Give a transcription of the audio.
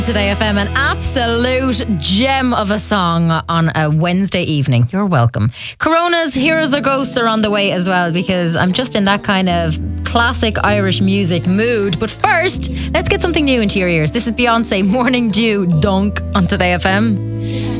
Today FM, an absolute gem of a song on a Wednesday evening. You're welcome. Corona's Heroes or Ghosts are on the way as well, because I'm just in that kind of classic Irish music mood. But first, let's get something new into your ears. This is Beyonce, Morning Dew, Dunk on Today FM.